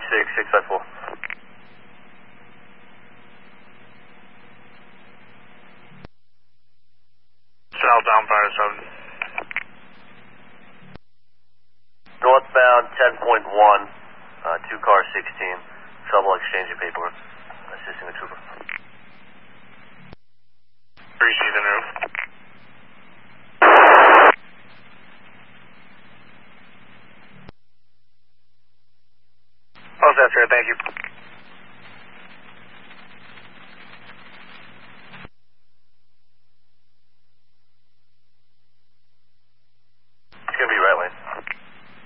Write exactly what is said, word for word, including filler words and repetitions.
six, six five four. Southbound fire seven. Northbound ten point one, uh, two car sixteen. Trouble exchanging paperwork. Assisting the trooper. Appreciate the move. Oh, that's right, thank you.